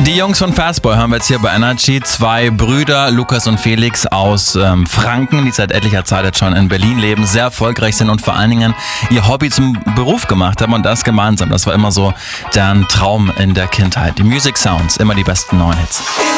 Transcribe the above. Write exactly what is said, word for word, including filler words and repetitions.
Die Jungs von Fastboy haben wir jetzt hier bei Energy. Zwei Brüder, Lukas und Felix aus ähm, Franken, die seit etlicher Zeit jetzt schon in Berlin leben, sehr erfolgreich sind und vor allen Dingen ihr Hobby zum Beruf gemacht haben und das gemeinsam. Das war immer so deren Traum in der Kindheit. Die Music Sounds, immer die besten neuen Hits.